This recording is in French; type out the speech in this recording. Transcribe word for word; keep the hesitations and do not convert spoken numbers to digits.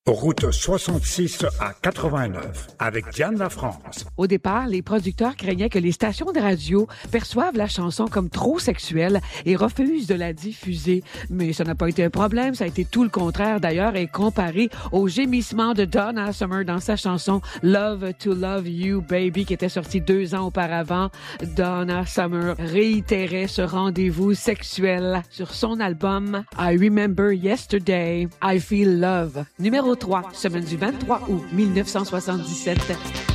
Route soixante-six à quatre-vingt-neuf, avec Diane Lafrance. Au départ, les producteurs craignaient que les stations de radio perçoivent la chanson comme trop sexuelle et refusent de la diffuser. Mais ça n'a pas été un problème, ça a été tout le contraire d'ailleurs, et comparé au gémissement de Donna Summer dans sa chanson Love to Love You Baby qui était sortie deux ans auparavant, Donna Summer réitérait ce rendez-vous sexuel sur son album I Remember Yesterday, I Feel Love. Numéro trois, semaine du vingt-trois août mille neuf cent soixante-dix-sept.